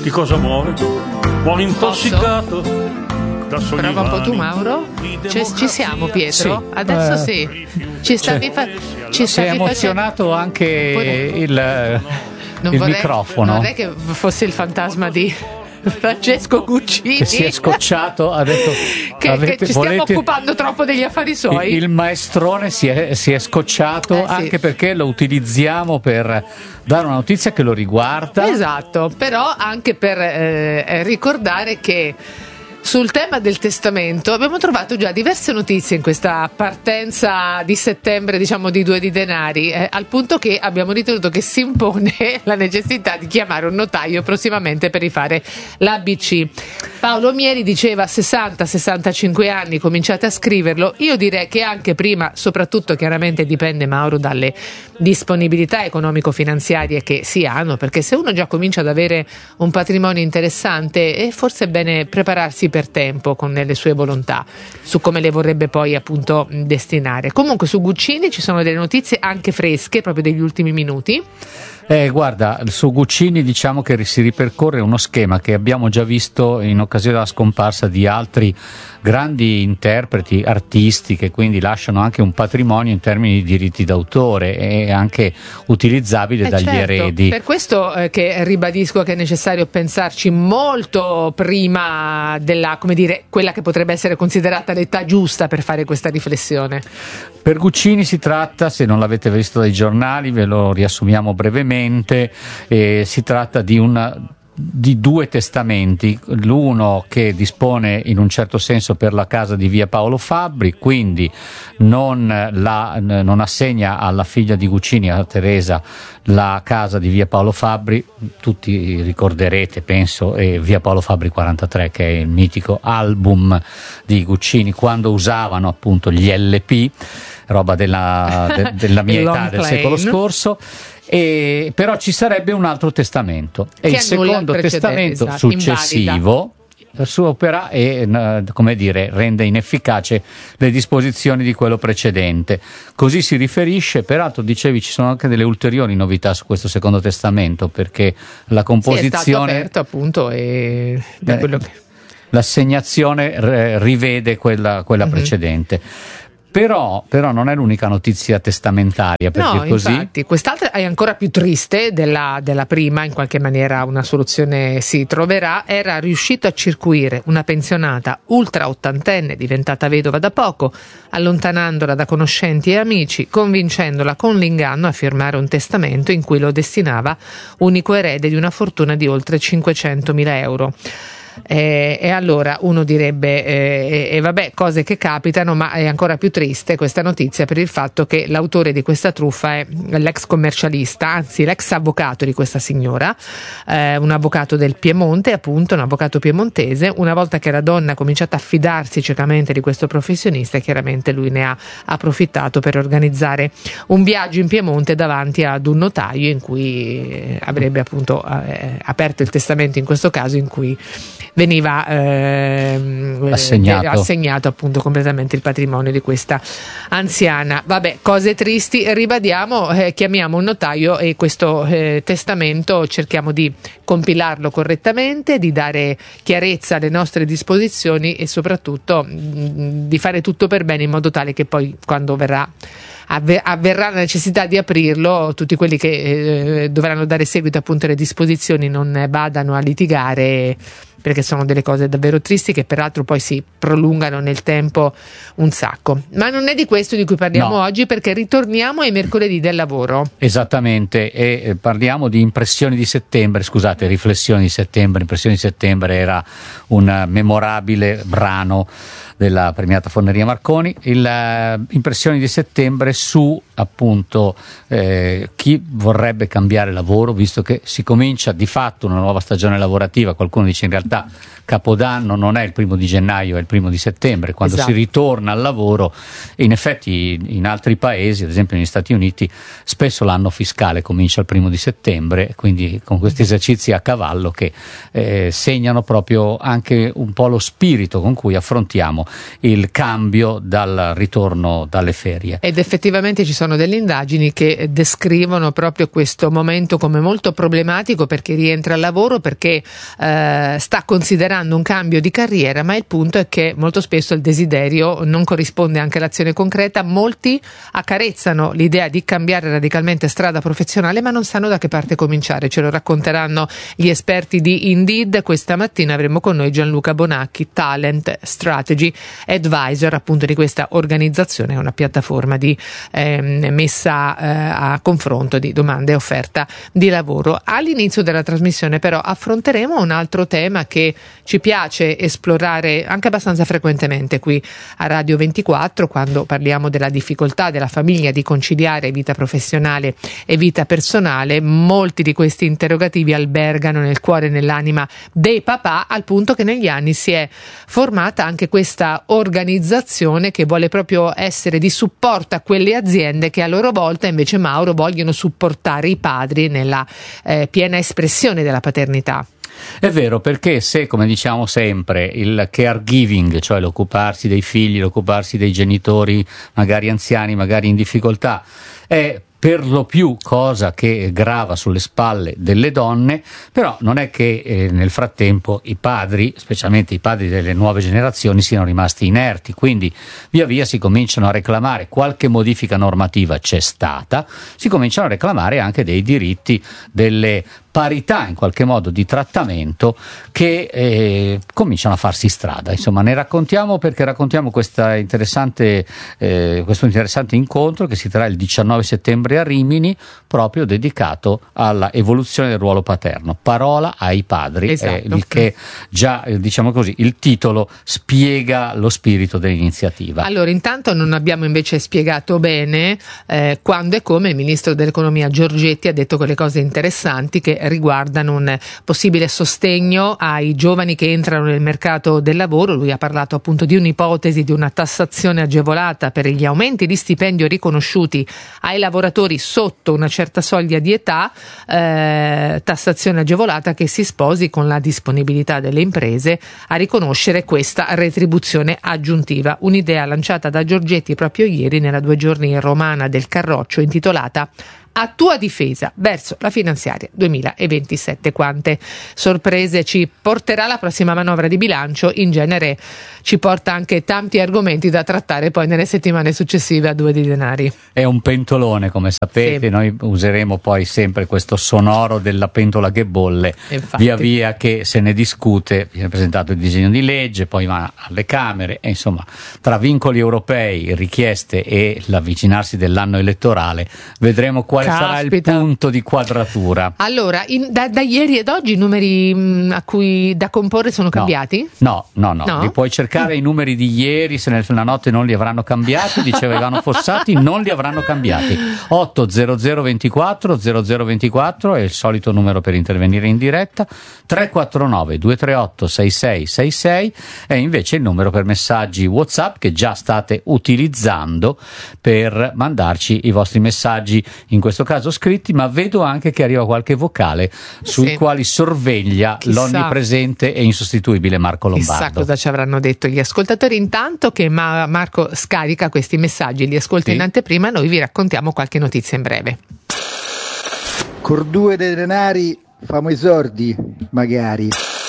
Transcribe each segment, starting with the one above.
di cosa muore? Buon intossicato da sogni Prova un po' tu, vani. Mauro. Ci siamo, Pietro? Sì. Adesso sì. Ci stavi Si è emozionato anche il microfono. Non è che fosse il fantasma di Francesco Guccini che si è scocciato, ha detto che ci stiamo occupando troppo degli affari suoi. Il maestrone si è scocciato, sì. anche perché lo utilizziamo per dare una notizia che lo riguarda. Esatto, però anche per ricordare che sul tema del testamento abbiamo trovato già diverse notizie in questa partenza di settembre, diciamo di Due di Denari, al punto che abbiamo ritenuto che si impone la necessità di chiamare un notaio prossimamente per rifare l'ABC. Paolo Mieri diceva 60-65 anni, cominciate a scriverlo. Io direi che anche prima, soprattutto chiaramente dipende, Mauro, dalle disponibilità economico-finanziarie che si hanno, perché se uno già comincia ad avere un patrimonio interessante, forse è bene prepararsi per tempo con le sue volontà su come le vorrebbe poi appunto destinare. Comunque su Guccini ci sono delle notizie anche fresche proprio degli ultimi minuti. Guarda, su Guccini diciamo che si ripercorre uno schema che abbiamo già visto in occasione della scomparsa di altri grandi interpreti, artisti, che quindi lasciano anche un patrimonio in termini di diritti d'autore e anche utilizzabile dagli eredi. Per questo che ribadisco che è necessario pensarci molto prima della, come dire, quella che potrebbe essere considerata l'età giusta per fare questa riflessione. Per Guccini si tratta, se non l'avete visto dai giornali, ve lo riassumiamo brevemente, si tratta di due testamenti, l'uno che dispone in un certo senso per la casa di via Paolo Fabbri, quindi non assegna alla figlia di Guccini, a Teresa, la casa di via Paolo Fabbri. Tutti ricorderete, penso, via Paolo Fabbri 43, che è il mitico album di Guccini, quando usavano appunto gli LP, roba della mia età, del secolo scorso. Però ci sarebbe un altro testamento, e il secondo testamento, esatto, successivo supera e rende inefficace le disposizioni di quello precedente. Così si riferisce. Peraltro, dicevi, ci sono anche delle ulteriori novità su questo secondo testamento, perché la composizione è stato aperto appunto da quello che... l'assegnazione rivede quella precedente. Però non è l'unica notizia testamentaria, perché no, così... infatti, quest'altra è ancora più triste della prima, in qualche maniera una soluzione si troverà. Era riuscito a circuire una pensionata ultra ottantenne, diventata vedova da poco, allontanandola da conoscenti e amici, convincendola con l'inganno a firmare un testamento in cui lo destinava unico erede di una fortuna di oltre 500.000 euro. E allora uno direbbe vabbè, cose che capitano, ma è ancora più triste questa notizia per il fatto che l'autore di questa truffa è l'ex commercialista, anzi l'ex avvocato di questa signora, un avvocato del Piemonte, appunto un avvocato piemontese. Una volta che la donna ha cominciato a fidarsi ciecamente di questo professionista, chiaramente lui ne ha approfittato per organizzare un viaggio in Piemonte davanti ad un notaio in cui avrebbe appunto aperto il testamento, in questo caso in cui veniva assegnato appunto completamente il patrimonio di questa anziana. Vabbè, cose tristi, ribadiamo, chiamiamo un notaio e questo testamento cerchiamo di compilarlo correttamente, di dare chiarezza alle nostre disposizioni e soprattutto di fare tutto per bene, in modo tale che poi, quando avverrà la necessità di aprirlo, tutti quelli che dovranno dare seguito appunto alle disposizioni non vadano a litigare, perché sono delle cose davvero tristi che peraltro poi si prolungano nel tempo un sacco. Ma non è di questo di cui parliamo oggi, perché ritorniamo ai mercoledì del lavoro. Esattamente, e parliamo di Impressioni di settembre, scusate, Riflessioni di settembre. Impressioni di settembre era un memorabile brano della premiata Forneria Marconi. Impressioni di settembre su appunto chi vorrebbe cambiare lavoro, visto che si comincia di fatto una nuova stagione lavorativa. Qualcuno dice in realtà Capodanno non è il 1° di gennaio, è il 1° di settembre, quando si ritorna al lavoro. In effetti in altri paesi, ad esempio negli Stati Uniti, spesso l'anno fiscale comincia il 1° di settembre, quindi con questi esercizi a cavallo che segnano proprio anche un po' lo spirito con cui affrontiamo il cambio dal ritorno dalle ferie. Ed effettivamente ci sono delle indagini che descrivono proprio questo momento come molto problematico per chi rientra al lavoro, perché sta considerando un cambio di carriera, ma il punto è che molto spesso il desiderio non corrisponde anche all'azione concreta. Molti accarezzano l'idea di cambiare radicalmente strada professionale, ma non sanno da che parte cominciare. Ce lo racconteranno gli esperti di Indeed. Questa mattina avremo con noi Gianluca Bonacchi, Talent Strategy Advisor appunto di questa organizzazione, una piattaforma di messa a confronto di domanda e offerta di lavoro. All'inizio della trasmissione però affronteremo un altro tema che ci piace esplorare anche abbastanza frequentemente qui a Radio 24, quando parliamo della difficoltà della famiglia di conciliare vita professionale e vita personale. Molti di questi interrogativi albergano nel cuore e nell'anima dei papà, al punto che negli anni si è formata anche questa organizzazione che vuole proprio essere di supporto a quelle aziende che a loro volta invece, Mauro, vogliono supportare i padri nella piena espressione della paternità. È vero, perché se, come diciamo sempre, il caregiving, cioè l'occuparsi dei figli, l'occuparsi dei genitori magari anziani, magari in difficoltà, è per lo più cosa che grava sulle spalle delle donne, però non è che nel frattempo i padri, specialmente i padri delle nuove generazioni, siano rimasti inerti, quindi via via si cominciano a reclamare, qualche modifica normativa c'è stata, si cominciano a reclamare anche dei diritti, delle parità in qualche modo di trattamento che cominciano a farsi strada. Insomma, ne raccontiamo perché raccontiamo questo interessante incontro che si terrà il 19 settembre a Rimini, proprio dedicato alla evoluzione del ruolo paterno. Parola ai padri, esatto. Il che già, diciamo così, il titolo spiega lo spirito dell'iniziativa. Allora, intanto non abbiamo invece spiegato bene quando e come il ministro dell'economia Giorgetti ha detto quelle cose interessanti che riguardano un possibile sostegno ai giovani che entrano nel mercato del lavoro. Lui ha parlato appunto di un'ipotesi di una tassazione agevolata per gli aumenti di stipendio riconosciuti ai lavoratori sotto una certa soglia di età, tassazione agevolata che si sposi con la disponibilità delle imprese a riconoscere questa retribuzione aggiuntiva. Un'idea lanciata da Giorgetti proprio ieri nella 2 giorni romana del Carroccio, intitolata A tua difesa verso la finanziaria 2027. Quante sorprese ci porterà la prossima manovra di bilancio? In genere ci porta anche tanti argomenti da trattare poi nelle settimane successive a Due di Denari. È un pentolone, come sapete, sì. Noi useremo poi sempre questo sonoro della pentola che bolle. Infatti. Via via che se ne discute, viene presentato il disegno di legge, poi va alle Camere e insomma, tra vincoli europei, richieste e l'avvicinarsi dell'anno elettorale, vedremo quale sarà il punto di quadratura. Allora, da ieri ed oggi i numeri a cui da comporre sono cambiati? No. Li puoi cercare i numeri di ieri, se nella notte non li avranno cambiati, diceva Ivano Fossati, non li avranno cambiati. 80024 0024 è il solito numero per intervenire in diretta, 349 238 6666 è invece il numero per messaggi WhatsApp che già state utilizzando per mandarci i vostri messaggi, in questo caso scritti, ma vedo anche che arriva qualche vocale sui quali sorveglia l'onnipresente e insostituibile Marco Lombardo. Chissà cosa ci avranno detto gli ascoltatori. Intanto che Marco scarica questi messaggi, li ascolta in anteprima, noi vi raccontiamo qualche notizia in breve. Cor Due dei Denari famo i sordi, magari.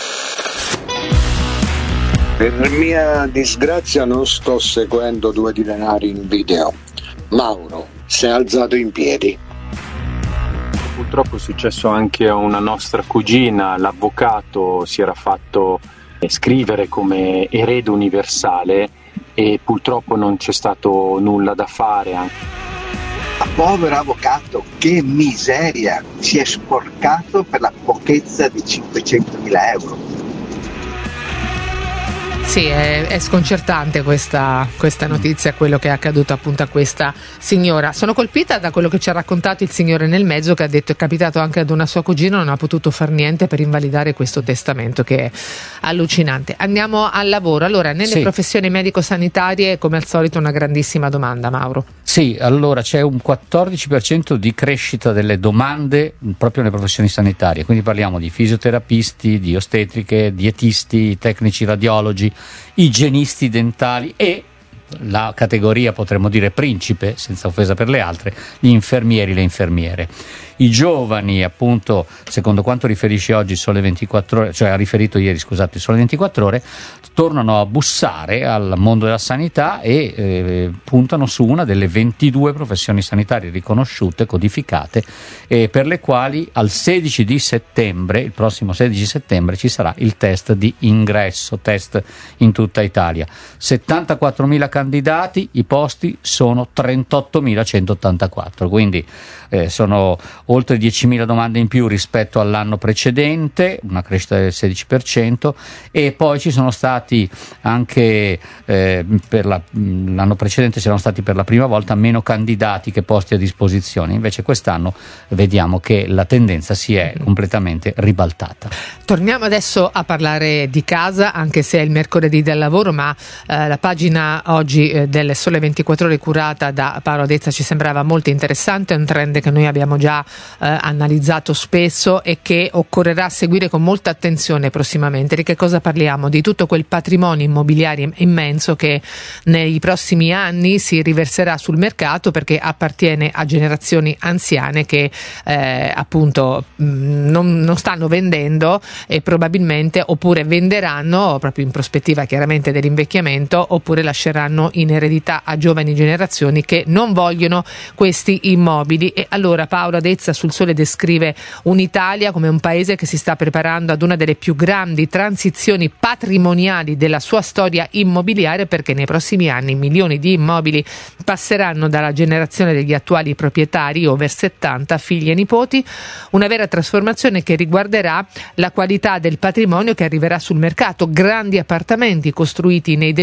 Per mia disgrazia non sto seguendo Due di Denari in video. Mauro si è alzato in piedi. Purtroppo è successo anche a una nostra cugina, l'avvocato si era fatto scrivere come erede universale e purtroppo non c'è stato nulla da fare. Povero avvocato, che miseria, si è sporcato per la pochezza di 500.000 euro. Sì, è sconcertante questa notizia, quello che è accaduto appunto a questa signora. Sono colpita da quello che ci ha raccontato il signore nel mezzo, che ha detto è capitato anche ad una sua cugina, non ha potuto far niente per invalidare questo testamento, che è allucinante. Andiamo al lavoro. Allora, nelle professioni medico-sanitarie, come al solito, una grandissima domanda, Mauro. Sì, allora c'è un 14% di crescita delle domande proprio nelle professioni sanitarie, quindi parliamo di fisioterapisti, di ostetriche, dietisti, tecnici radiologi, igienisti dentali e la categoria, potremmo dire principe, senza offesa per le altre, gli infermieri, le infermiere. I giovani, appunto, secondo quanto riferisce oggi Sole 24 Ore, cioè ha riferito ieri, scusate, Sole 24 Ore, tornano a bussare al mondo della sanità e puntano su una delle 22 professioni sanitarie riconosciute, codificate, per le quali al 16 di settembre, il prossimo 16 settembre, ci sarà il test di ingresso, test in tutta Italia. 74.000 candidati, i posti sono 38.184, quindi sono oltre 10.000 domande in più rispetto all'anno precedente, una crescita del 16%, e poi ci sono stati anche l'anno precedente c'erano stati per la prima volta meno candidati che posti a disposizione, invece quest'anno vediamo che la tendenza si è completamente ribaltata. Torniamo adesso a parlare di casa, anche se è il mercoledì del lavoro, ma la pagina oggi del Sole 24 Ore curata da Paolo Dezza ci sembrava molto interessante, è un trend che noi abbiamo già analizzato spesso e che occorrerà seguire con molta attenzione prossimamente. Di che cosa parliamo? Di tutto quel patrimonio immobiliare immenso che nei prossimi anni si riverserà sul mercato perché appartiene a generazioni anziane che appunto non stanno vendendo e probabilmente oppure venderanno proprio in prospettiva chiaramente dell'invecchiamento, oppure lasceranno in eredità a giovani generazioni che non vogliono questi immobili. E allora Paola Dezza sul Sole descrive un'Italia come un paese che si sta preparando ad una delle più grandi transizioni patrimoniali della sua storia immobiliare, perché nei prossimi anni milioni di immobili passeranno dalla generazione degli attuali proprietari over 70, figli e nipoti, una vera trasformazione che riguarderà la qualità del patrimonio che arriverà sul mercato. Grandi appartamenti costruiti nei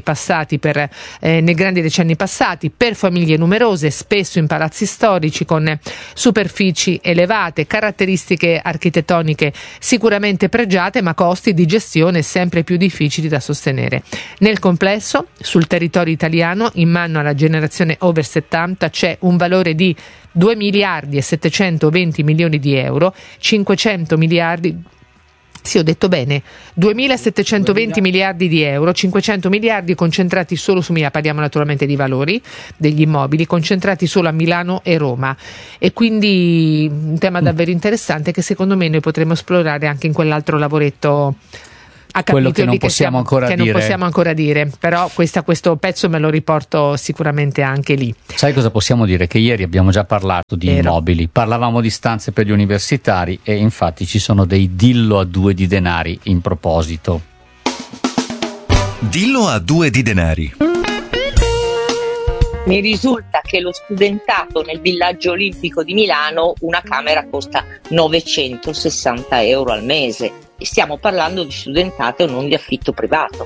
grandi decenni passati per famiglie numerose, spesso in palazzi storici con superfici elevate, caratteristiche architettoniche sicuramente pregiate, ma costi di gestione sempre più difficili da sostenere. Nel complesso, sul territorio italiano, in mano alla generazione over 70, c'è un valore di 2 miliardi e 720 milioni di euro, 500 miliardi. Sì, ho detto bene, 2.720 miliardi di euro, 500 miliardi concentrati solo su Milano, parliamo naturalmente di valori degli immobili, concentrati solo a Milano e Roma, e quindi un tema davvero interessante che secondo me noi potremo esplorare anche in quell'altro lavoretto a quello che non possiamo ancora dire, però questo pezzo me lo riporto sicuramente anche lì. Sai cosa possiamo dire? Che ieri abbiamo già parlato di immobili, parlavamo di stanze per gli universitari e infatti ci sono dei dillo a 2 di denari in proposito. Dillo a 2 di denari. Mi risulta che lo studentato nel villaggio olimpico di Milano una camera costa 960 euro al mese. Stiamo parlando di studentato e non di affitto privato.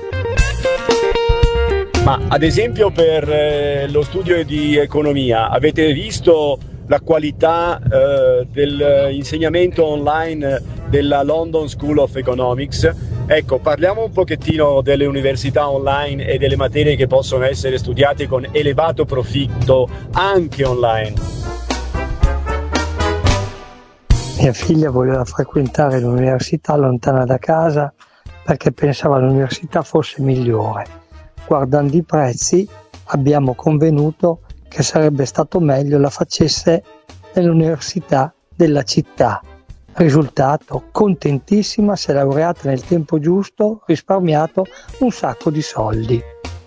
Ma ad esempio per lo studio di economia avete visto la qualità dell'insegnamento online della London School of Economics? Ecco, parliamo un pochettino delle università online e delle materie che possono essere studiate con elevato profitto anche online. Mia figlia voleva frequentare l'università lontana da casa perché pensava l'università fosse migliore. Guardando i prezzi abbiamo convenuto che sarebbe stato meglio la facesse nell'università della città. Risultato, contentissima, si è laureata nel tempo giusto, risparmiato un sacco di soldi.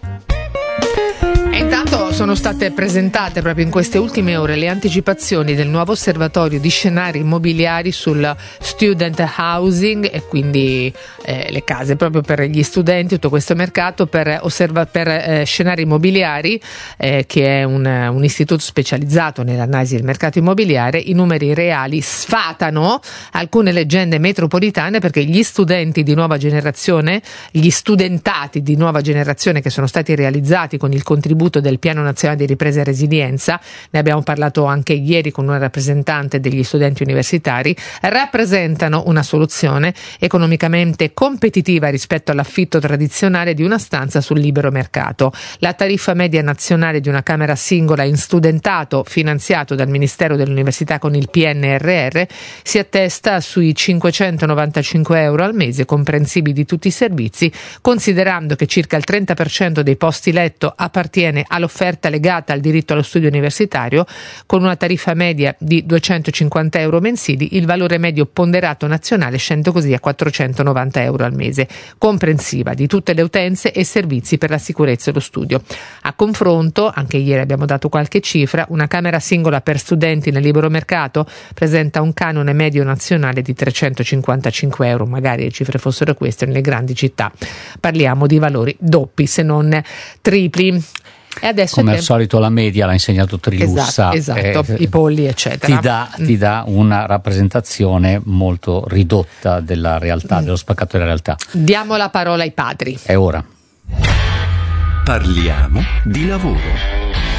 E intanto sono state presentate proprio in queste ultime ore le anticipazioni del nuovo osservatorio di scenari immobiliari sul student housing e quindi le case proprio per gli studenti, tutto questo mercato per scenari immobiliari che è un istituto specializzato nell'analisi del mercato immobiliare. I numeri reali sfatano alcune leggende metropolitane perché gli studenti di nuova generazione, gli studentati di nuova generazione che sono stati realizzati con il contributo del Piano Nazionale situazione di ripresa e resilienza, ne abbiamo parlato anche ieri con una rappresentante degli studenti universitari, rappresentano una soluzione economicamente competitiva rispetto all'affitto tradizionale di una stanza sul libero mercato. La tariffa media nazionale di una camera singola in studentato finanziato dal Ministero dell'Università con il PNRR si attesta sui 595 euro al mese, comprensivi di tutti i servizi, considerando che circa il 30% dei posti letto appartiene all'offerta legata al diritto allo studio universitario. Con una tariffa media di 250 euro mensili, il valore medio ponderato nazionale scende così a 490 euro al mese, comprensiva di tutte le utenze e servizi per la sicurezza e lo studio. A confronto, anche ieri abbiamo dato qualche cifra, una camera singola per studenti nel libero mercato presenta un canone medio nazionale di 355 euro, magari le cifre fossero queste nelle grandi città. Parliamo di valori doppi, se non tripli. E adesso come al solito la media l'ha insegnato Trilussa, esatto, i polli eccetera, ti dà una rappresentazione molto ridotta della realtà, dello spaccato della realtà. Diamo la parola ai padri. È ora. Parliamo di lavoro.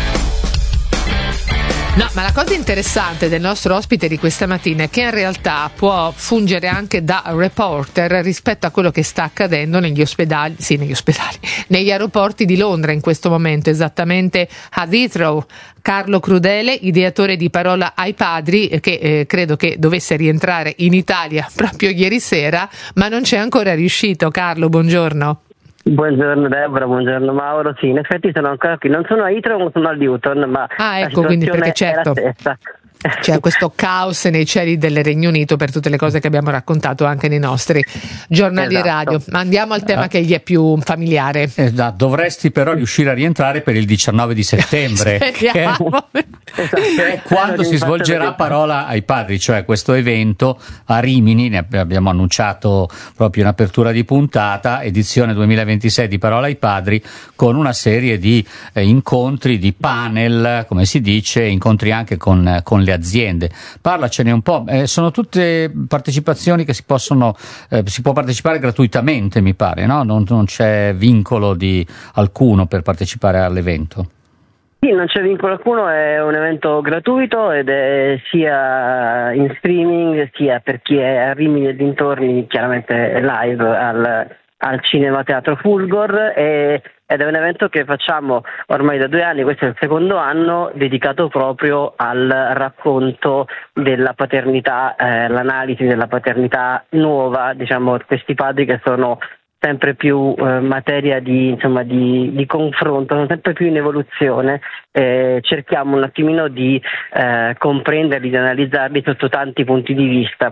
No, ma la cosa interessante del nostro ospite di questa mattina è che in realtà può fungere anche da reporter rispetto a quello che sta accadendo negli aeroporti di Londra in questo momento, esattamente a Heathrow. Carlo Crudele, ideatore di Parola ai Padri, che credo che dovesse rientrare in Italia proprio ieri sera, ma non c'è ancora riuscito. Carlo, buongiorno. Buongiorno Deborah, buongiorno Mauro. Sì, in effetti sono ancora qui, non sono a Heathrow, ma sono a Luton, ma ecco, quindi perché certo c'è questo caos nei cieli del Regno Unito per tutte le cose che abbiamo raccontato anche nei nostri giornali radio. Ma andiamo al tema che gli è più familiare. Dovresti però riuscire a rientrare per il 19 di settembre, che è quando si svolgerà Parola ai Padri, cioè questo evento a Rimini. Ne abbiamo annunciato proprio in apertura di puntata, edizione 2026 di Parola ai Padri, con una serie di incontri, di panel, come si dice, incontri anche con le aziende. Parlacene un po'. Sono tutte partecipazioni che si può partecipare gratuitamente, mi pare, no? Non c'è vincolo di alcuno per partecipare all'evento. Sì, non c'è vincolo alcuno, è un evento gratuito ed è sia in streaming sia per chi è a Rimini e dintorni, chiaramente live al Cinema Teatro Fulgor, ed è un evento che facciamo ormai da 2 anni, questo è il secondo anno, dedicato proprio al racconto della paternità, l'analisi della paternità nuova, diciamo, questi padri che sono sempre più materia di confronto, sono sempre più in evoluzione, cerchiamo un attimino di comprenderli, di analizzarli sotto tanti punti di vista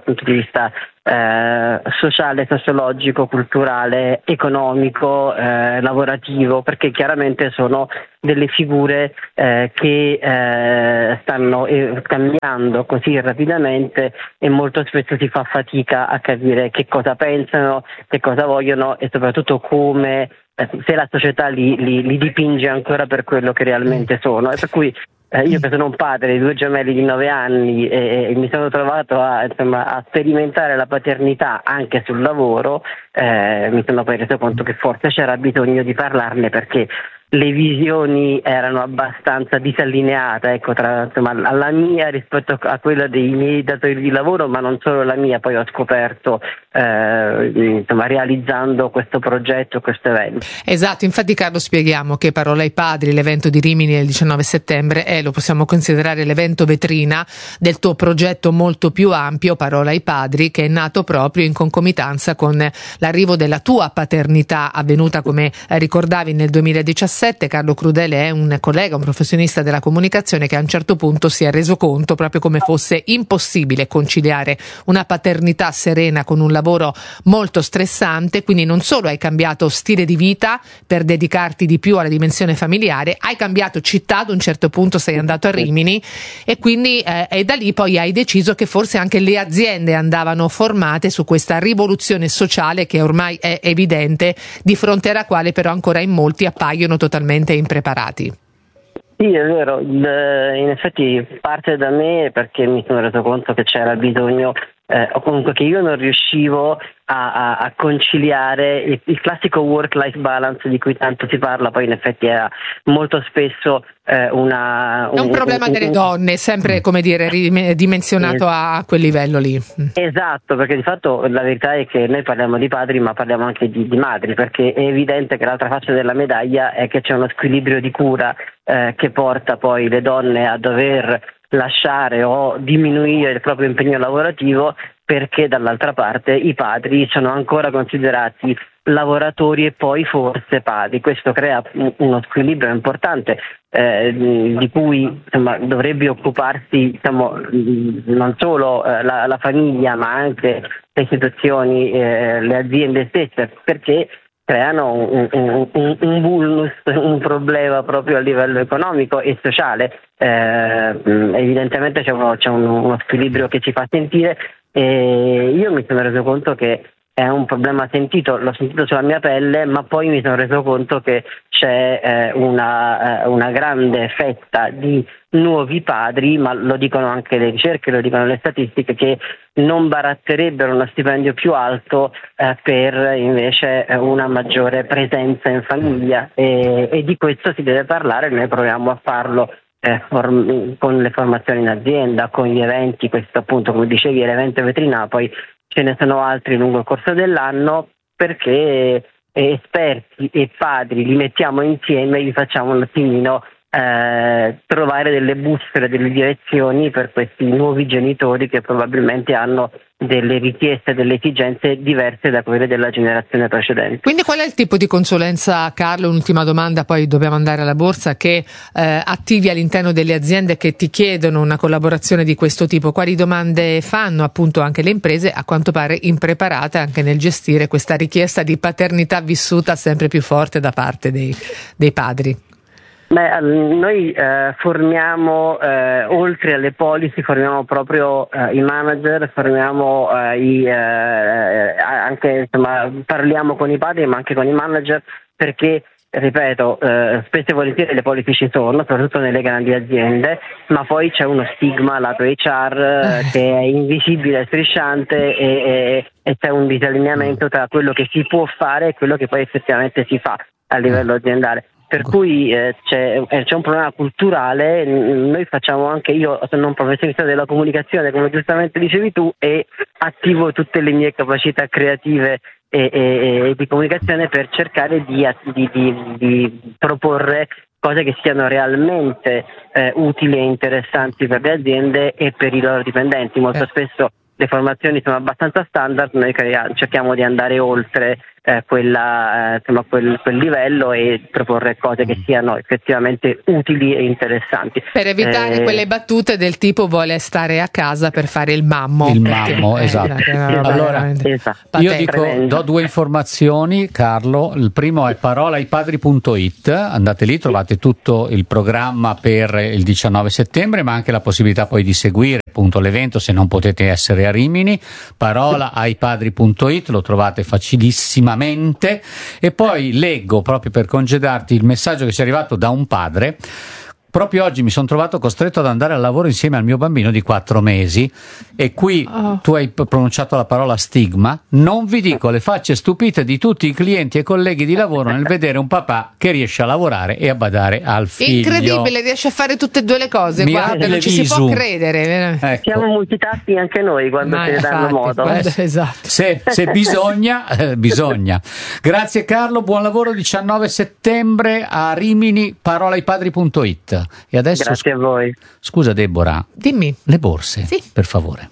sociale, sociologico, culturale, economico, lavorativo, perché chiaramente sono delle figure che stanno cambiando così rapidamente e molto spesso si fa fatica a capire che cosa pensano, che cosa vogliono e soprattutto come, se la società li dipinge ancora per quello che realmente sono. E per cui io che sono un padre di 2 gemelli di 9 anni e mi sono trovato a sperimentare la paternità anche sul lavoro, mi sono poi reso conto che forse c'era bisogno di parlarne, perché le visioni erano abbastanza disallineate, ecco, alla mia rispetto a quella dei miei datori di lavoro, ma non solo la mia. Poi ho scoperto realizzando questo progetto, questo evento. Esatto, infatti Carlo, spieghiamo che Parola ai Padri, l'evento di Rimini del 19 settembre, lo possiamo considerare l'evento vetrina del tuo progetto molto più ampio, Parola ai Padri, che è nato proprio in concomitanza con l'arrivo della tua paternità, avvenuta, come ricordavi, nel 2017. Carlo Crudele è un collega, un professionista della comunicazione, che a un certo punto si è reso conto proprio come fosse impossibile conciliare una paternità serena con un lavoro molto stressante. Quindi non solo hai cambiato stile di vita per dedicarti di più alla dimensione familiare, hai cambiato città, ad un certo punto sei andato a Rimini e quindi e da lì poi hai deciso che forse anche le aziende andavano formate su questa rivoluzione sociale che ormai è evidente, di fronte alla quale però ancora in molti appaiono totalmente impreparati. Sì, è vero, in effetti parte da me, perché mi sono reso conto che c'era bisogno, o comunque che io non riuscivo a conciliare il classico work-life balance di cui tanto si parla, poi in effetti è molto spesso è un problema delle donne, sempre come dire dimensionato a quel livello lì. Esatto, perché di fatto la verità è che noi parliamo di padri ma parliamo anche di madri, perché è evidente che l'altra faccia della medaglia è che c'è uno squilibrio di cura che porta poi le donne a dover lasciare o diminuire il proprio impegno lavorativo, perché dall'altra parte i padri sono ancora considerati lavoratori e poi forse padri. Questo crea uno squilibrio importante di cui dovrebbe occuparsi non solo la famiglia ma anche le istituzioni, le aziende stesse, perché creano un vulnus, un problema proprio a livello economico e sociale. Evidentemente c'è uno squilibrio che ci fa sentire, e io mi sono reso conto che è un problema sentito, l'ho sentito sulla mia pelle, ma poi mi sono reso conto che c'è una grande fetta di nuovi padri, ma lo dicono anche le ricerche, lo dicono le statistiche, che non baratterebbero uno stipendio più alto per invece una maggiore presenza in famiglia, e di questo si deve parlare. Noi proviamo a farlo con le formazioni in azienda, con gli eventi, questo appunto come dicevi è l'evento veterinario, poi ce ne sono altri lungo il corso dell'anno, perché esperti e padri li mettiamo insieme e li facciamo un attimino trovare delle bussole, delle direzioni per questi nuovi genitori che probabilmente hanno delle richieste, delle esigenze diverse da quelle della generazione precedente. Quindi qual è il tipo di consulenza, Carlo? Un'ultima domanda, poi dobbiamo andare alla borsa, che attivi all'interno delle aziende che ti chiedono una collaborazione di questo tipo? Quali domande fanno appunto anche le imprese, a quanto pare impreparate anche nel gestire questa richiesta di paternità vissuta sempre più forte da parte dei padri? Noi formiamo, oltre alle policy, formiamo proprio i manager, formiamo anche parliamo con i padri ma anche con i manager, perché ripeto, spesso e volentieri le policy ci sono, soprattutto nelle grandi aziende, ma poi c'è uno stigma lato HR che è invisibile, strisciante, e c'è un disallineamento tra quello che si può fare e quello che poi effettivamente si fa a livello aziendale. Per cui c'è un problema culturale. Noi facciamo anche, io sono un professionista della comunicazione, come giustamente dicevi tu, e attivo tutte le mie capacità creative e di comunicazione per cercare di proporre cose che siano realmente utili e interessanti per le aziende e per i loro dipendenti. Molto spesso le formazioni sono abbastanza standard, noi cerchiamo di andare oltre quel livello e proporre cose che siano effettivamente utili e interessanti. Per evitare quelle battute del tipo vuole stare a casa per fare il mammo. Il mammo, esatto. Allora, io do due informazioni, Carlo. Il primo è parolaipadri.it, andate lì, trovate tutto il programma per il 19 settembre, ma anche la possibilità poi di seguire appunto l'evento se non potete essere a Rimini. Parolaipadri.it, lo trovate facilissimamente. E poi leggo, proprio per congedarti, il messaggio che ci è arrivato da un padre. Proprio oggi mi sono trovato costretto ad andare al lavoro insieme al mio bambino di 4 mesi e qui tu hai pronunciato la parola stigma. Non vi dico le facce stupite di tutti i clienti e colleghi di lavoro nel vedere un papà che riesce a lavorare e a badare al figlio. Incredibile, riesce a fare tutte e due le cose. Guarda, non ci si può credere. Ecco. Siamo multitasking anche noi quando ce ne danno modo. Esatto. Se bisogna, bisogna. Grazie Carlo, buon lavoro. 19 settembre a Rimini, parolaipadri.it. E adesso grazie a voi. Scusa Deborah, dimmi le borse, sì, per favore.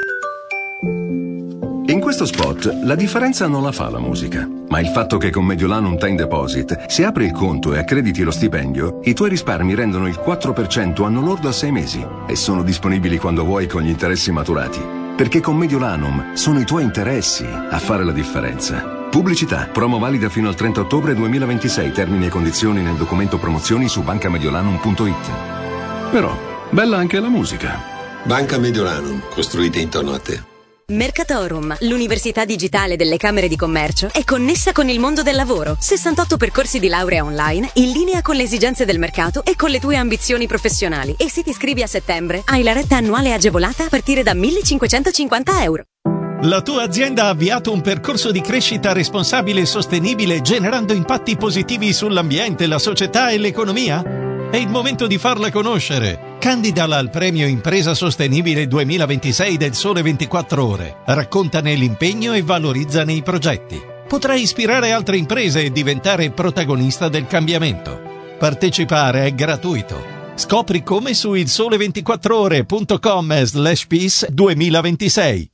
In questo spot la differenza non la fa la musica, ma il fatto che con Mediolanum Time Deposit, se apri il conto e accrediti lo stipendio, i tuoi risparmi rendono il 4% anno lordo a 6 mesi e sono disponibili quando vuoi con gli interessi maturati. Perché con Mediolanum sono i tuoi interessi a fare la differenza. Pubblicità. Promo valida fino al 30 ottobre 2026. Termini e condizioni nel documento promozioni su bancamediolanum.it. Però, bella anche la musica. Banca Mediolanum, costruita intorno a te. Mercatorum, l'università digitale delle Camere di Commercio, è connessa con il mondo del lavoro. 68 percorsi di laurea online, in linea con le esigenze del mercato e con le tue ambizioni professionali. E se ti iscrivi a settembre, hai la retta annuale agevolata a partire da 1.550 euro. La tua azienda ha avviato un percorso di crescita responsabile e sostenibile generando impatti positivi sull'ambiente, la società e l'economia? È il momento di farla conoscere. Candidala al premio Impresa Sostenibile 2026 del Sole 24 Ore. Raccontane l'impegno e valorizzane i progetti. Potrai ispirare altre imprese e diventare protagonista del cambiamento. Partecipare è gratuito. Scopri come su ilsole24ore.com/peace 2026.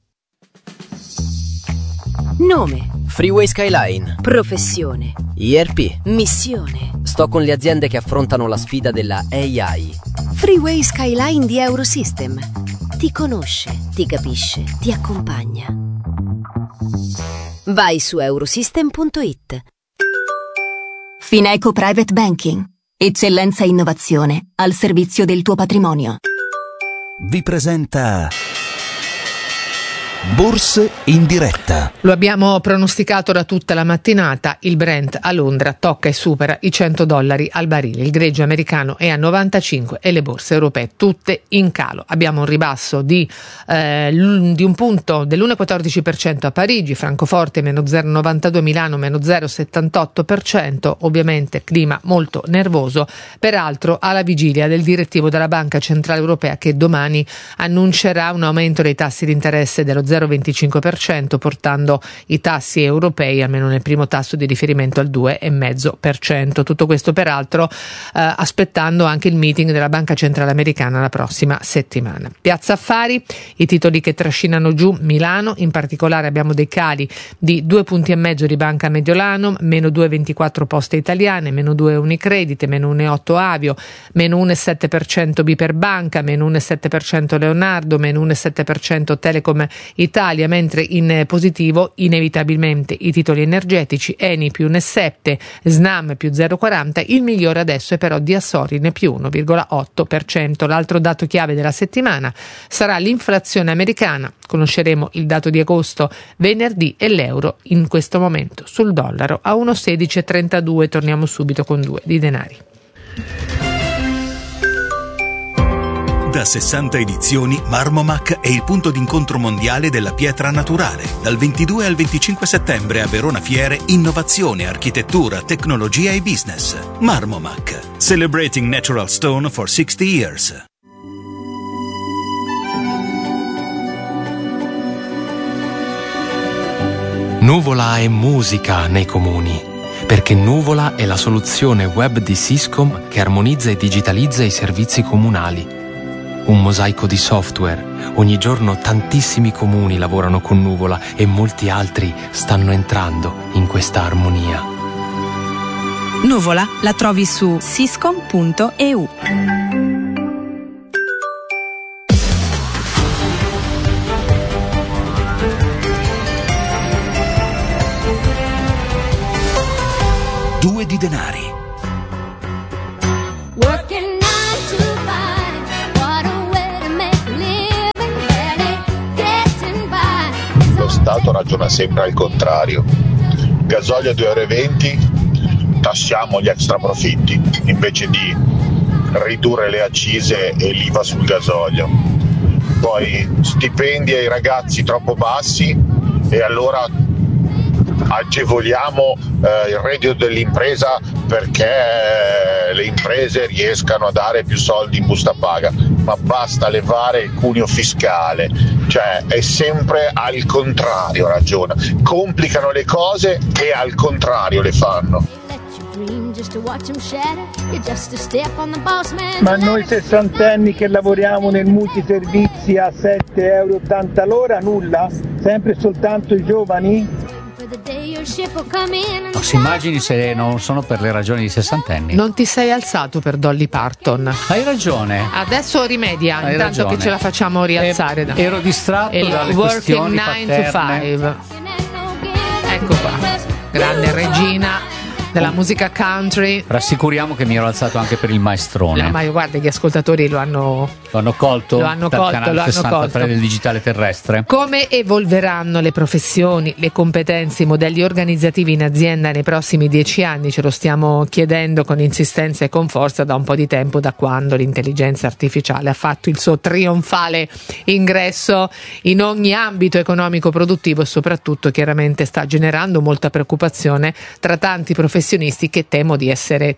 Nome: Freeway Skyline. professione, ERP. missione. Sto con le aziende che affrontano la sfida della AI. Freeway Skyline di Eurosystem. Ti conosce, ti capisce, ti accompagna. Vai su eurosystem.it. Fineco Private Banking. Eccellenza e innovazione al servizio del tuo patrimonio. Vi presenta Borse in diretta. Lo abbiamo pronosticato da tutta la mattinata, il Brent a Londra tocca e supera i $100 al barile, il greggio americano è a 95 e le borse europee tutte in calo. Abbiamo un ribasso di un punto dell'1,14% a Parigi, Francoforte meno 0,92, Milano meno 0,78%, ovviamente clima molto nervoso, peraltro alla vigilia del direttivo della Banca Centrale Europea che domani annuncerà un aumento dei tassi di interesse dello 0,25%, portando i tassi europei, almeno nel primo tasso di riferimento, al 2,5%. Tutto questo peraltro aspettando anche il meeting della Banca Centrale Americana la prossima settimana. Piazza Affari, i titoli che trascinano giù Milano, in particolare abbiamo dei cali di 2,5 punti di Banca Mediolanum, meno 2,24 Poste Italiane, meno 2 Unicredit, meno 1,8 Avio, meno 1,7% Biper Banca, meno 1,7% Leonardo, meno 1,7% Telecom Italia, mentre in positivo inevitabilmente i titoli energetici, Eni più 1,7, Snam più 0,40, il migliore adesso è però Diassorin più 1,8%. L'altro dato chiave della settimana sarà l'inflazione americana, conosceremo il dato di agosto venerdì e l'euro in questo momento sul dollaro a 1,1632. Torniamo subito con due di denari. Da 60 edizioni, Marmomac è il punto d'incontro mondiale della pietra naturale. Dal 22 al 25 settembre a Verona Fiere, innovazione, architettura, tecnologia e business. Marmomac, celebrating natural stone for 60 years. Nuvola è musica nei comuni, perché Nuvola è la soluzione web di Syscom che armonizza e digitalizza i servizi comunali. Un mosaico di software. Ogni giorno tantissimi comuni lavorano con Nuvola e molti altri stanno entrando in questa armonia. Nuvola la trovi su syscom.eu. Due di denari. Lo Stato ragiona sempre al contrario. Gasolio a 2,20 €, tassiamo gli extra profitti invece di ridurre le accise e l'IVA sul gasolio. Poi stipendi ai ragazzi troppo bassi e allora agevoliamo il reddito dell'impresa perché le imprese riescano a dare più soldi in busta paga, ma basta levare il cuneo fiscale, cioè è sempre al contrario ragiona, complicano le cose e al contrario le fanno. Ma noi sessantenni che lavoriamo nel multiservizi a 7,80 € l'ora, nulla? Sempre soltanto i giovani? No, si immagini se non sono per le ragioni di sessantenni. Non ti sei alzato per Dolly Parton. Hai ragione. Adesso rimedia, Hai intanto ragione. che ce la facciamo rialzare. Ero distratto dalle Working questioni 9 to paterne. 5. Ecco qua, grande regina della musica country. Rassicuriamo che mi ero alzato anche per il maestrone. Ma guarda, gli ascoltatori lo hanno colto dal canale 63 del digitale terrestre. Come evolveranno le professioni, le competenze, i modelli organizzativi in azienda nei prossimi 10 anni? Ce lo stiamo chiedendo con insistenza e con forza da un po' di tempo, da quando l'intelligenza artificiale ha fatto il suo trionfale ingresso in ogni ambito economico produttivo, e soprattutto chiaramente sta generando molta preoccupazione tra tanti professionisti che temono di essere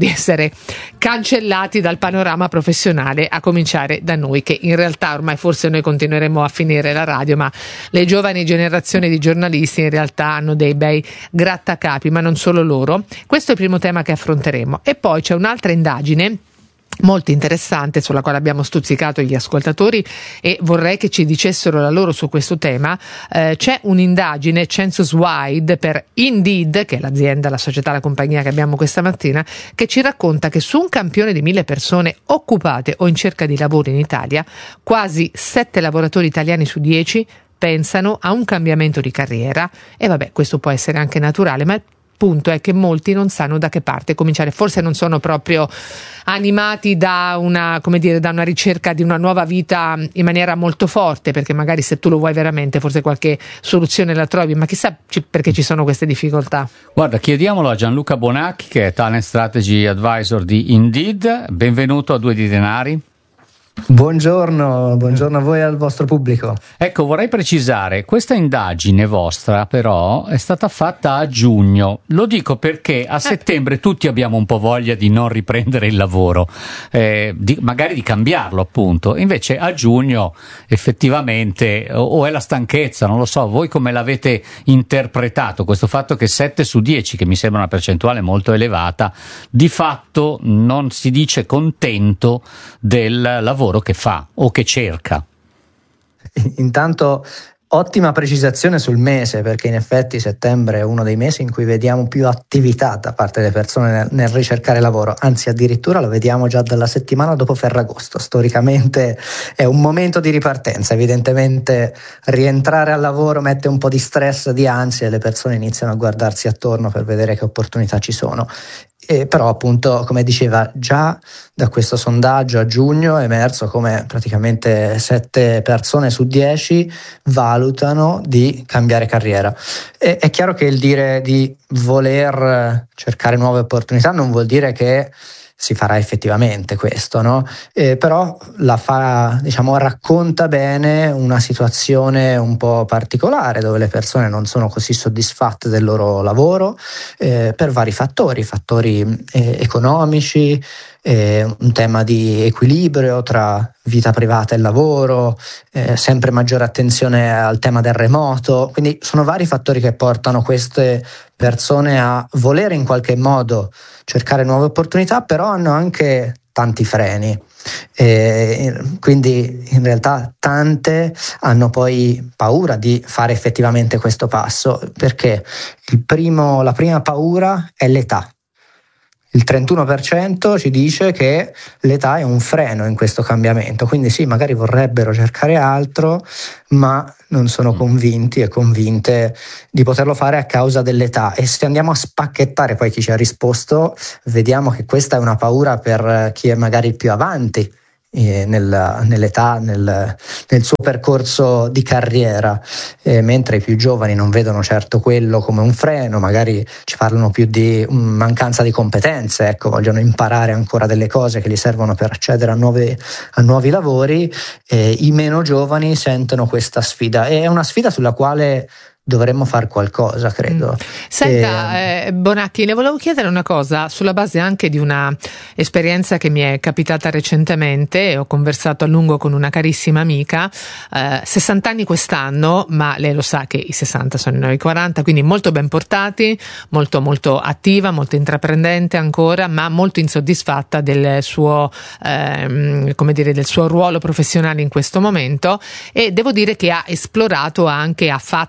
cancellati dal panorama professionale, a cominciare da noi, che in realtà ormai forse noi continueremo a finire la radio, ma le giovani generazioni di giornalisti in realtà hanno dei bei grattacapi, ma non solo loro. Questo è il primo tema che affronteremo, e poi c'è un'altra indagine molto interessante sulla quale abbiamo stuzzicato gli ascoltatori e vorrei che ci dicessero la loro su questo tema. C'è un'indagine census-wide per Indeed, che è l'azienda, la società, la compagnia che abbiamo questa mattina, che ci racconta che su un campione di 1000 persone occupate o in cerca di lavoro in Italia, quasi 7 lavoratori italiani su 10 pensano a un cambiamento di carriera. E vabbè, questo può essere anche naturale, ma il punto è che molti non sanno da che parte cominciare, forse non sono proprio animati da una ricerca di una nuova vita in maniera molto forte, perché magari se tu lo vuoi veramente forse qualche soluzione la trovi, ma chissà perché ci sono queste difficoltà. Guarda, chiediamolo a Gianluca Bonacchi, che è Talent Strategy Advisor di Indeed. Benvenuto a Due di Denari. Buongiorno a voi e al vostro pubblico. Ecco, vorrei precisare, questa indagine vostra però è stata fatta a giugno. Lo dico perché a settembre tutti abbiamo un po' voglia di non riprendere il lavoro, magari di cambiarlo appunto. Invece a giugno effettivamente o è la stanchezza, non lo so, voi come l'avete interpretato questo fatto che 7 su 10, che mi sembra una percentuale molto elevata, di fatto non si dice contento del lavoro che fa o che cerca? Intanto ottima precisazione sul mese, perché in effetti settembre è uno dei mesi in cui vediamo più attività da parte delle persone nel ricercare lavoro, anzi addirittura lo vediamo già dalla settimana dopo Ferragosto. Storicamente è un momento di ripartenza, evidentemente rientrare al lavoro mette un po' di stress, di ansia, e le persone iniziano a guardarsi attorno per vedere che opportunità ci sono. Però appunto, come diceva, già da questo sondaggio a giugno è emerso come praticamente 7 persone su 10 valutano di cambiare carriera. È chiaro che il dire di voler cercare nuove opportunità non vuol dire che si farà effettivamente questo, no? Però racconta bene una situazione un po' particolare, dove le persone non sono così soddisfatte del loro lavoro per vari fattori economici, un tema di equilibrio tra vita privata e lavoro, sempre maggiore attenzione al tema del remoto. Quindi sono vari fattori che portano queste persone a volere in qualche modo cercare nuove opportunità, però hanno anche tanti freni. Quindi in realtà tante hanno poi paura di fare effettivamente questo passo, perché la prima paura è l'età. Il 31% ci dice che l'età è un freno in questo cambiamento, quindi sì, magari vorrebbero cercare altro, ma non sono convinti e convinte di poterlo fare a causa dell'età. E se andiamo a spacchettare poi chi ci ha risposto, vediamo che questa è una paura per chi è magari più avanti nell'età, nel suo percorso di carriera, mentre i più giovani non vedono certo quello come un freno, magari ci parlano più di mancanza di competenze, ecco, vogliono imparare ancora delle cose che gli servono per accedere a nuovi lavori. I meno giovani sentono questa sfida, e è una sfida sulla quale dovremmo fare qualcosa, credo. Senta, Bonacchi, le volevo chiedere una cosa sulla base anche di una esperienza che mi è capitata recentemente. Ho conversato a lungo con una carissima amica, 60 anni quest'anno, ma lei lo sa che i 60 sono i nuovi 40, quindi molto ben portati, molto molto attiva, molto intraprendente ancora, ma molto insoddisfatta del suo del suo ruolo professionale in questo momento, e devo dire che ha esplorato anche, ha fatto un paio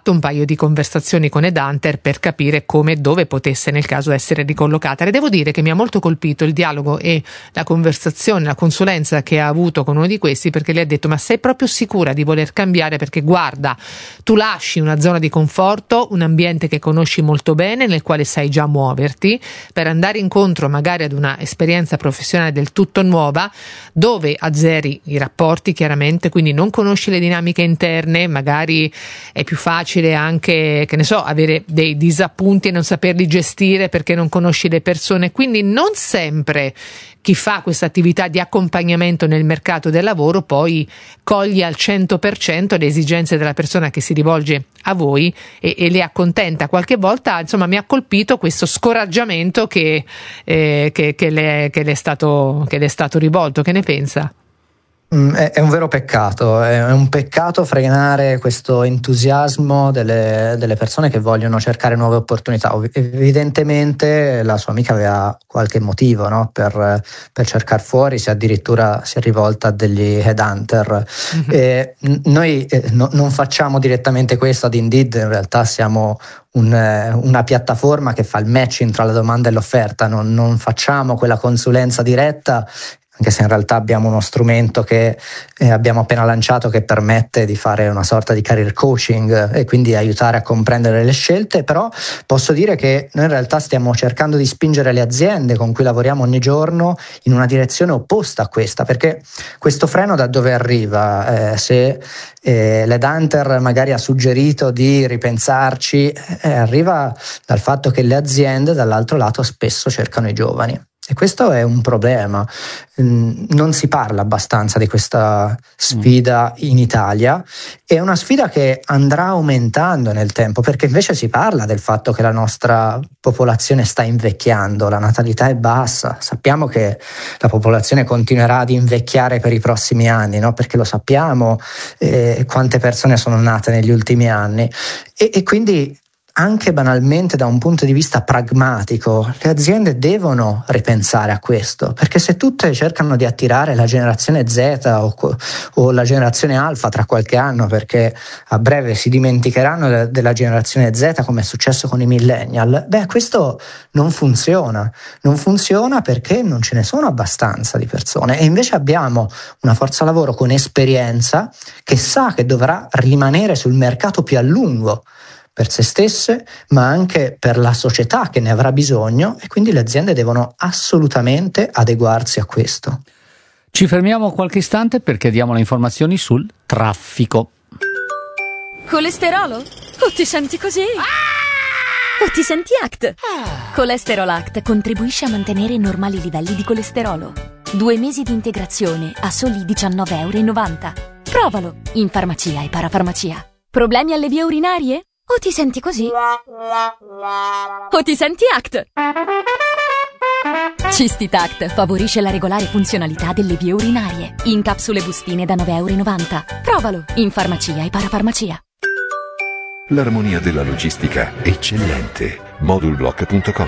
paio di conversazioni con Headhunter per capire come e dove potesse nel caso essere ricollocata. E devo dire che mi ha molto colpito il dialogo e la conversazione, la consulenza che ha avuto con uno di questi, perché le ha detto: ma sei proprio sicura di voler cambiare? Perché guarda, tu lasci una zona di conforto, un ambiente che conosci molto bene, nel quale sai già muoverti, per andare incontro magari ad una esperienza professionale del tutto nuova, dove azzeri i rapporti chiaramente, quindi non conosci le dinamiche interne, magari è più facile anche, che ne so, avere dei disappunti e non saperli gestire perché non conosci le persone, quindi non sempre chi fa questa attività di accompagnamento nel mercato del lavoro poi coglie al 100% le esigenze della persona che si rivolge a voi e le accontenta. Qualche volta, insomma, mi ha colpito questo scoraggiamento che le è stato rivolto. Che ne pensa? È un vero peccato, è un peccato frenare questo entusiasmo delle persone che vogliono cercare nuove opportunità. Evidentemente la sua amica aveva qualche motivo, no? per cercare fuori, se addirittura si è rivolta a degli headhunter. Noi non facciamo direttamente questo ad Indeed, in realtà siamo una piattaforma che fa il matching tra la domanda e l'offerta, non facciamo quella consulenza diretta, anche se in realtà abbiamo uno strumento che abbiamo appena lanciato che permette di fare una sorta di career coaching e quindi aiutare a comprendere le scelte. Però posso dire che noi in realtà stiamo cercando di spingere le aziende con cui lavoriamo ogni giorno in una direzione opposta a questa, perché questo freno da dove arriva? Se l'Headhunter magari ha suggerito di ripensarci, arriva dal fatto che le aziende dall'altro lato spesso cercano i giovani. E questo è un problema. Non si parla abbastanza di questa sfida in Italia. È una sfida che andrà aumentando nel tempo, perché invece si parla del fatto che la nostra popolazione sta invecchiando, la natalità è bassa. Sappiamo che la popolazione continuerà ad invecchiare per i prossimi anni, no? Perché lo sappiamo quante persone sono nate negli ultimi anni. E quindi anche banalmente da un punto di vista pragmatico le aziende devono ripensare a questo, perché se tutte cercano di attirare la generazione Z o la generazione Alfa tra qualche anno, perché a breve si dimenticheranno della generazione Z come è successo con i millennial, questo non funziona perché non ce ne sono abbastanza di persone, e invece abbiamo una forza lavoro con esperienza che sa che dovrà rimanere sul mercato più a lungo per se stesse, ma anche per la società che ne avrà bisogno, e quindi le aziende devono assolutamente adeguarsi a questo. Ci fermiamo qualche istante perché diamo le informazioni sul traffico. Colesterolo? O ti senti così? O ti senti ACT? Colesterol ACT contribuisce a mantenere normali livelli di colesterolo. 2 mesi di integrazione a soli €19,90. Provalo in farmacia e parafarmacia. Problemi alle vie urinarie? O ti senti così? O ti senti ACT? Cistitact favorisce la regolare funzionalità delle vie urinarie. In capsule bustine da €9,90. Provalo in farmacia e parafarmacia. L'armonia della logistica eccellente. Modulblock.com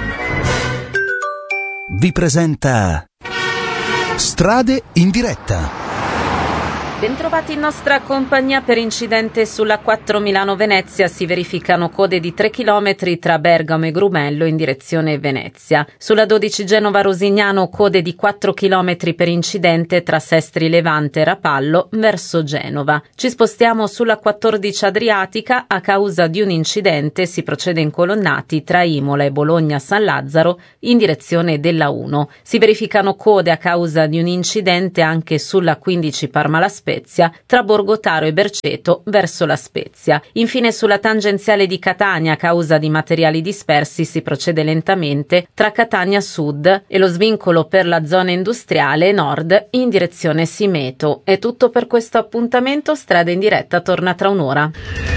vi presenta Strade in diretta. Bentrovati in nostra compagnia. Per incidente sulla 4 Milano-Venezia si verificano code di 3 km tra Bergamo e Grumello in direzione Venezia. Sulla 12 Genova-Rosignano code di 4 km per incidente tra Sestri Levante e Rapallo verso Genova. Ci spostiamo sulla 14 Adriatica. A causa di un incidente si procede in colonnati tra Imola e Bologna-San Lazzaro in direzione della 1. Si verificano code a causa di un incidente anche sulla 15 Parma-La Spezia tra Borgotaro e Berceto verso La Spezia. Infine sulla tangenziale di Catania a causa di materiali dispersi si procede lentamente tra Catania Sud e lo svincolo per la zona industriale nord in direzione Simeto. È tutto per questo appuntamento. Strada in diretta torna tra un'ora.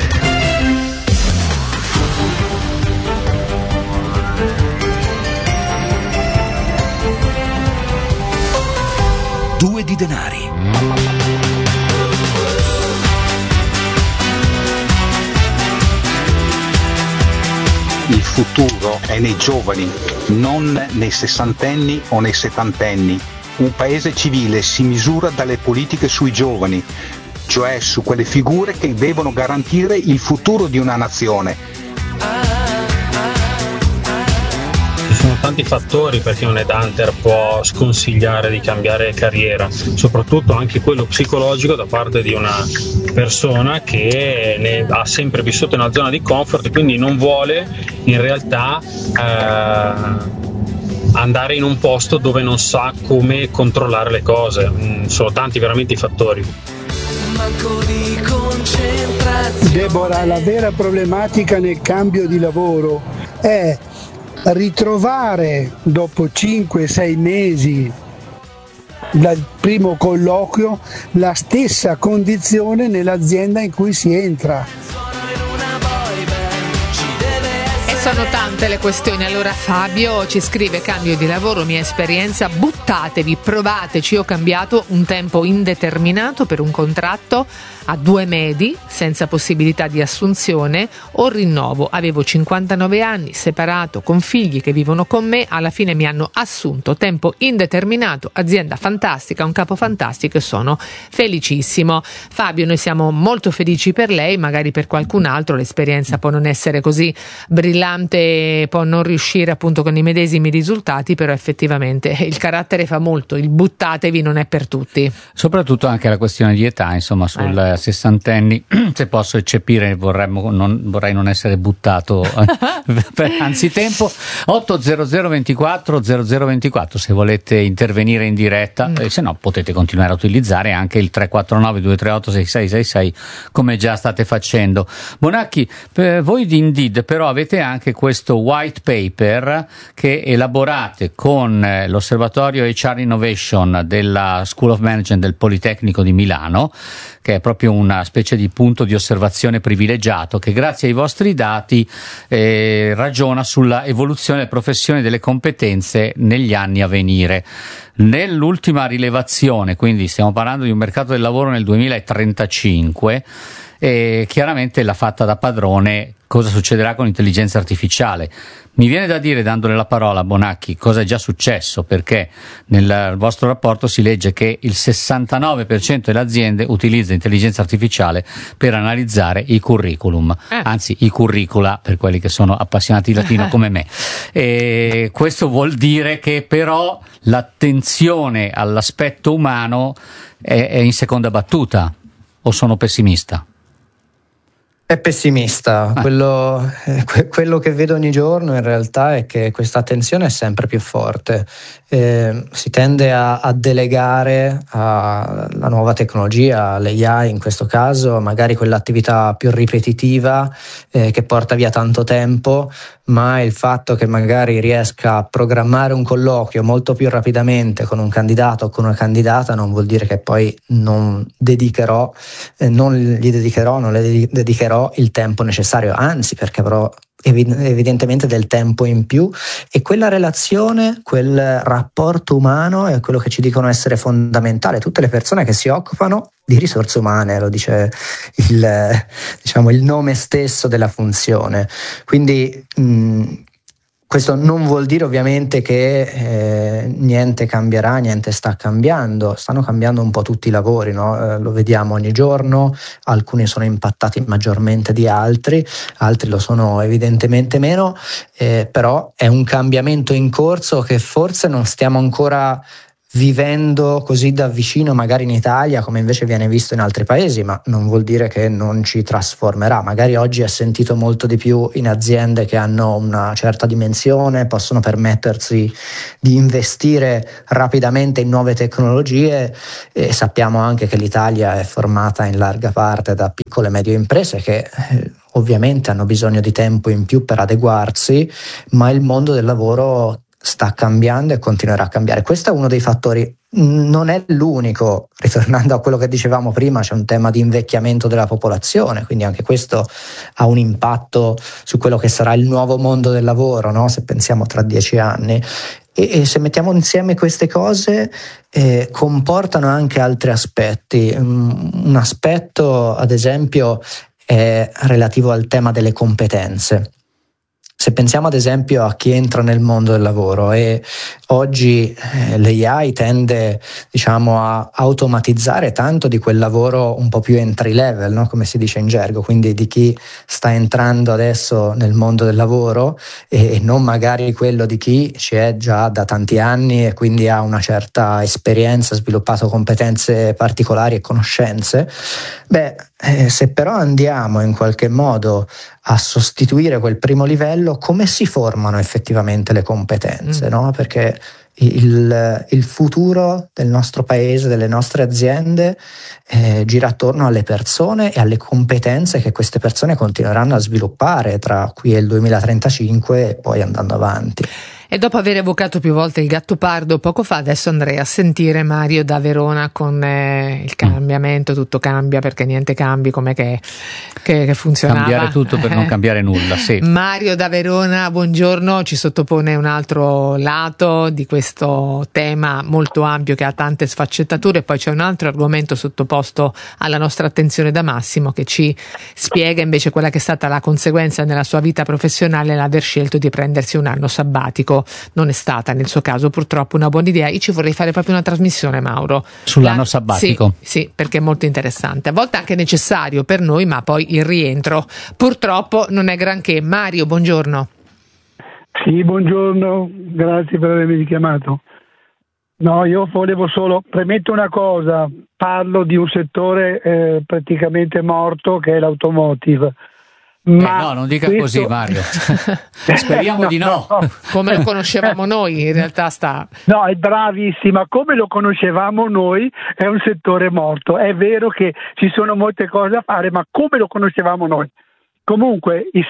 Due di denari. Il futuro è nei giovani, non nei sessantenni o nei settantenni. Un paese civile si misura dalle politiche sui giovani. cioè su quelle figure che devono garantire il futuro di una nazione. Ci sono tanti fattori perché un headhunter può sconsigliare di cambiare carriera, soprattutto anche quello psicologico da parte di una persona che ne ha sempre vissuto in una zona di comfort e quindi non vuole in realtà andare in un posto dove non sa come controllare le cose. Sono tanti veramente i fattori. Deborah, la vera problematica nel cambio di lavoro è ritrovare dopo 5-6 mesi dal primo colloquio la stessa condizione nell'azienda in cui si entra. Sono tante le questioni. Allora Fabio ci scrive: cambio di lavoro, mia esperienza, buttatevi, provateci. Ho cambiato un tempo indeterminato per un contratto a 2 medi senza possibilità di assunzione o rinnovo. Avevo 59 anni, separato, con figli che vivono con me. Alla fine mi hanno assunto, tempo indeterminato, azienda fantastica, un capo fantastico e sono felicissimo. Fabio, noi siamo molto felici per lei. Magari per qualcun altro l'esperienza può non essere così brillante, può non riuscire appunto con i medesimi risultati, però effettivamente il carattere fa molto. Il buttatevi non è per tutti. Soprattutto anche la questione di età, insomma, sul sessantenni, se posso eccepire, vorrei non essere buttato anzitempo. 80024 0024 se volete intervenire in diretta, se no potete continuare a utilizzare anche il 349 238 6666 come già state facendo. Bonacchi, voi di Indeed però avete anche questo white paper che elaborate con l'osservatorio HR Innovation della School of Management del Politecnico di Milano, che è proprio una specie di punto di osservazione privilegiato che grazie ai vostri dati ragiona sulla evoluzione delle professioni e delle competenze negli anni a venire. Nell'ultima rilevazione, quindi stiamo parlando di un mercato del lavoro nel 2035, chiaramente l'ha fatta da padrone cosa succederà con l'intelligenza artificiale. Mi viene da dire, dandole la parola a Bonacchi, cosa è già successo, perché nel vostro rapporto si legge che il 69% delle aziende utilizza intelligenza artificiale per analizzare i curriculum, anzi i curricula per quelli che sono appassionati di latino come me. E questo vuol dire che però l'attenzione all'aspetto umano è in seconda battuta, o sono pessimista? È pessimista, quello che vedo ogni giorno in realtà è che questa attenzione è sempre più forte, si tende a delegare alla nuova tecnologia, all'AI in questo caso, magari quell'attività più ripetitiva che porta via tanto tempo, ma il fatto che magari riesca a programmare un colloquio molto più rapidamente con un candidato o con una candidata non vuol dire che poi non le dedicherò il tempo necessario, anzi, perché avrò evidentemente del tempo in più, e quella relazione, quel rapporto umano è quello che ci dicono essere fondamentale. Tutte le persone che si occupano di risorse umane, lo dice il nome stesso della funzione. Quindi questo non vuol dire ovviamente che niente cambierà, niente sta cambiando, stanno cambiando un po' tutti i lavori, no? Lo vediamo ogni giorno, alcuni sono impattati maggiormente di altri lo sono evidentemente meno, però è un cambiamento in corso che forse non stiamo ancora vivendo così da vicino magari in Italia come invece viene visto in altri paesi, ma non vuol dire che non ci trasformerà. Magari oggi è sentito molto di più in aziende che hanno una certa dimensione, possono permettersi di investire rapidamente in nuove tecnologie, e sappiamo anche che l'Italia è formata in larga parte da piccole e medie imprese che ovviamente hanno bisogno di tempo in più per adeguarsi, ma il mondo del lavoro sta cambiando e continuerà a cambiare. Questo è uno dei fattori, non è l'unico. Ritornando a quello che dicevamo prima, c'è un tema di invecchiamento della popolazione, quindi anche questo ha un impatto su quello che sarà il nuovo mondo del lavoro, no? Se pensiamo tra 10 anni. E se mettiamo insieme queste cose comportano anche altri aspetti. Un aspetto, ad esempio, è relativo al tema delle competenze. Se pensiamo ad esempio a chi entra nel mondo del lavoro, e oggi l'AI tende, diciamo, a automatizzare tanto di quel lavoro un po' più entry level, no? Come si dice in gergo, quindi di chi sta entrando adesso nel mondo del lavoro, e non magari quello di chi ci è già da tanti anni e quindi ha una certa esperienza, sviluppato competenze particolari e conoscenze. Se però andiamo in qualche modo a sostituire quel primo livello, come si formano effettivamente le competenze, no? Perché il futuro del nostro paese, delle nostre aziende, gira attorno alle persone e alle competenze che queste persone continueranno a sviluppare tra qui e il 2035 e poi andando avanti. E dopo aver evocato più volte il Gattopardo poco fa, adesso andrei a sentire Mario da Verona con il cambiamento, tutto cambia perché niente cambi, com'è che funzionava? Cambiare tutto per non cambiare nulla, sì. Mario da Verona, buongiorno, ci sottopone un altro lato di questo tema molto ampio che ha tante sfaccettature, poi c'è un altro argomento sottoposto alla nostra attenzione da Massimo che ci spiega invece quella che è stata la conseguenza nella sua vita professionale, l'aver scelto di prendersi un anno sabbatico. Non è stata nel suo caso purtroppo una buona idea. Io ci vorrei fare proprio una trasmissione, Mauro, sull'anno sabbatico. Sì, perché è molto interessante, a volte anche necessario per noi, ma poi il rientro purtroppo non è granché. Mario, buongiorno. Sì, buongiorno, grazie per avermi richiamato. No, io volevo solo, premetto una cosa, parlo di un settore praticamente morto che è l'automotive. No, non dica così, Mario. Speriamo di no. Come lo conoscevamo noi, in realtà No, è bravissima. Come lo conoscevamo noi è un settore morto. È vero che ci sono molte cose da fare, ma come lo conoscevamo noi? Comunque le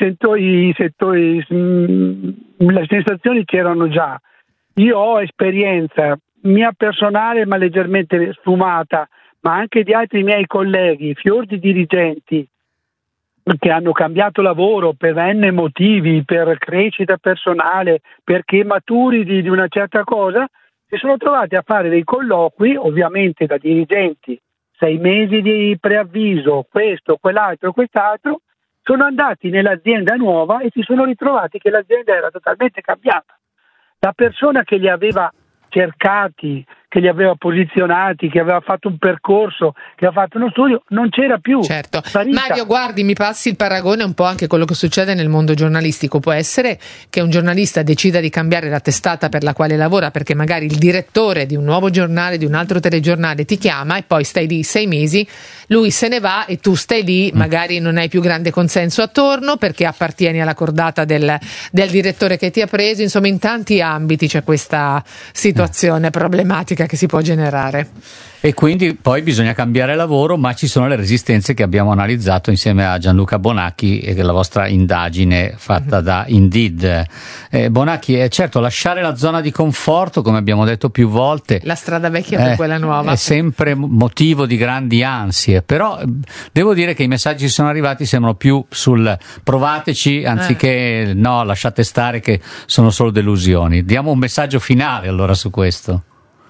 sensazioni c'erano già. Io ho esperienza mia personale, ma leggermente sfumata, ma anche di altri miei colleghi, fior di dirigenti, che hanno cambiato lavoro per n motivi, per crescita personale, perché maturi di una certa cosa, si sono trovati a fare dei colloqui, ovviamente da dirigenti, 6 mesi di preavviso, questo, quell'altro, quest'altro, sono andati nell'azienda nuova e si sono ritrovati che l'azienda era totalmente cambiata. La persona che li aveva cercati, che li aveva posizionati, che aveva fatto un percorso, che aveva fatto uno studio, non c'era più. Certo. Mario, guardi, mi passi il paragone un po' anche quello che succede nel mondo giornalistico. Può essere che un giornalista decida di cambiare la testata per la quale lavora perché magari il direttore di un nuovo giornale, di un altro telegiornale ti chiama e poi stai lì 6 mesi, lui se ne va e tu stai lì, magari non hai più grande consenso attorno perché appartieni alla cordata del direttore che ti ha preso. Insomma, in tanti ambiti c'è questa situazione problematica che si può generare. E quindi poi bisogna cambiare lavoro, ma ci sono le resistenze che abbiamo analizzato insieme a Gianluca Bonacchi e la vostra indagine fatta da Indeed. Bonacchi, è certo, lasciare la zona di conforto, come abbiamo detto più volte, la strada vecchia per quella nuova, è sempre motivo di grandi ansie, però devo dire che i messaggi che sono arrivati sembrano più sul provateci anziché no, lasciate stare che sono solo delusioni. Diamo un messaggio finale allora su questo.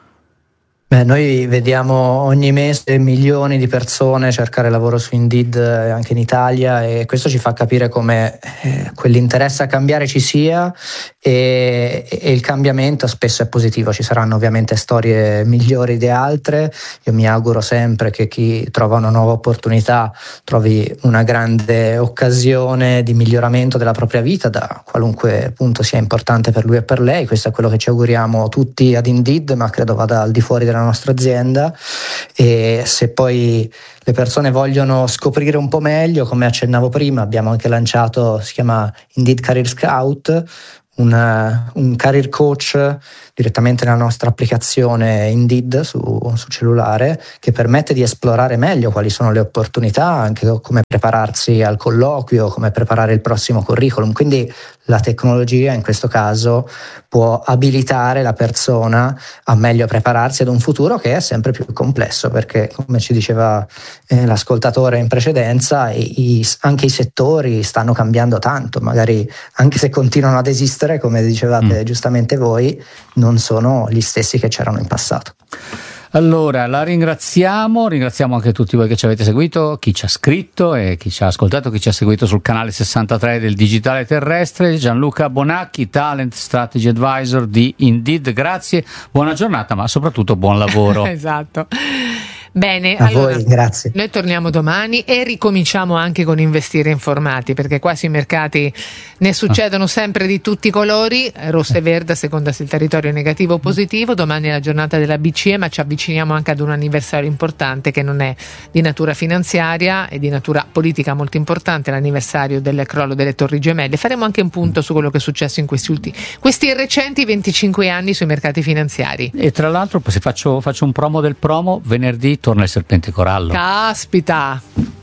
Noi vediamo ogni mese milioni di persone cercare lavoro su Indeed anche in Italia, e questo ci fa capire come quell'interesse a cambiare ci sia, e il cambiamento spesso è positivo. Ci saranno ovviamente storie migliori di altre. Io mi auguro sempre che chi trova una nuova opportunità trovi una grande occasione di miglioramento della propria vita, da qualunque punto sia importante per lui e per lei. Questo è quello che ci auguriamo tutti ad Indeed, ma credo vada al di fuori della nostra azienda. E se poi le persone vogliono scoprire un po' meglio, come accennavo prima, abbiamo anche lanciato, si chiama Indeed Career Scout, un career coach direttamente nella nostra applicazione Indeed su cellulare, che permette di esplorare meglio quali sono le opportunità, anche come prepararsi al colloquio, come preparare il prossimo curriculum. Quindi la tecnologia in questo caso può abilitare la persona a meglio prepararsi ad un futuro che è sempre più complesso, perché come ci diceva l'ascoltatore in precedenza, anche i settori stanno cambiando tanto, magari anche se continuano ad esistere, come dicevate giustamente voi, non sono gli stessi che c'erano in passato. Allora, la ringraziamo anche tutti voi che ci avete seguito, chi ci ha scritto e chi ci ha ascoltato, chi ci ha seguito sul canale 63 del Digitale Terrestre. Gianluca Bonacchi, Talent Strategy Advisor di Indeed, grazie, buona giornata, ma soprattutto buon lavoro. Esatto. Bene, allora, voi, grazie. Noi torniamo domani e ricominciamo anche con Investire Informati, perché qua sui mercati ne succedono sempre di tutti i colori, rosso e verde a seconda se il territorio è negativo o positivo. Domani è la giornata della BCE, ma ci avviciniamo anche ad un anniversario importante che non è di natura finanziaria, è di natura politica molto importante, l'anniversario del crollo delle Torri Gemelle. Faremo anche un punto su quello che è successo in questi recenti 25 anni sui mercati finanziari. E tra l'altro, se faccio un promo del promo, venerdì torna il Serpente Corallo. Caspita!